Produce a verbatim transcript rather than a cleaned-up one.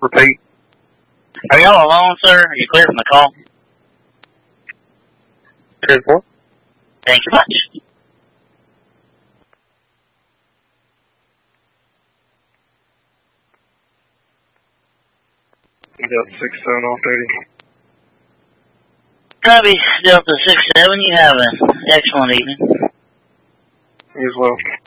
Repeat. Are y'all alone, sir? Are you clear from the call? ten four. Thank you much. Delta six seven off duty. Copy, Delta six seven. You have an excellent evening. You as well.